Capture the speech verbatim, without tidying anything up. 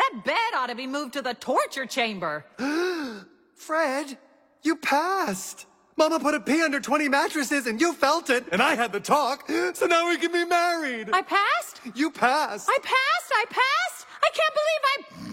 That bed ought to be moved to the torture chamber. Fred, you passed. Mama put a pea under twenty mattresses and you felt it, and I had the talk, so now we can be married. I passed? You passed. I passed? I passed? I can't believe I...